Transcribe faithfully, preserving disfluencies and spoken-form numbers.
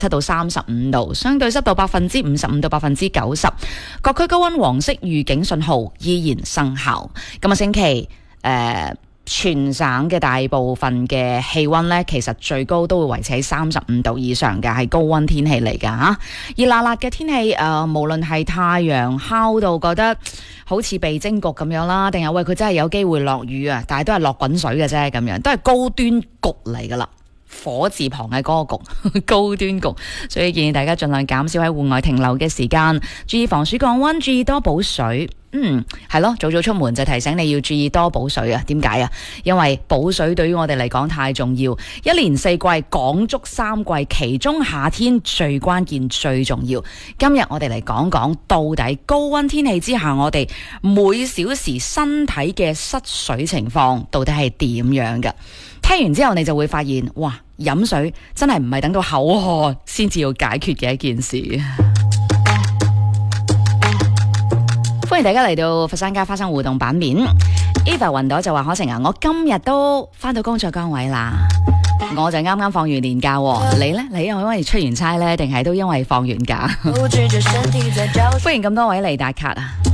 七到三十五度，相對濕度百分之五十五到百分之九十。各區高溫黃色預警信號依然生效。今個星期誒、呃全省嘅大部分嘅氣溫呢，其實最高都會維持喺三十五度以上嘅，係高溫天氣嚟㗎吓。熱辣辣嘅天氣，誒、呃，無論係太陽烤到覺得好似被蒸焗咁樣啦，定係喂佢真係有機會落雨啊？但係都係落滾水嘅啫，咁樣都係高端局嚟㗎啦。火字旁嘅嗰個局，高端局，所以建議大家盡量減少喺戶外停留嘅時間，注意防暑降溫，注意多補水。嗯，係咯，早早出門就提醒你要注意多補水啊。點解啊？因為補水對於我哋嚟講太重要。一年四季講足三季，其中夏天最關鍵最重要。今日我哋嚟講講到底高溫天氣之下，我哋每小時身體嘅失水情況到底係點樣嘅？聽完之後你就會發現，哇，飲水真係唔係等到口渴先至要解決嘅一件事。歡迎大家嚟到佛山家花生互動版面。Eva 雲朵就話：可成啊，我今日都返到工作崗位啦，我就啱啱放完年假。你呢？你因為出完差呢，定係都因為放完假？歡迎咁多位嚟打卡啊！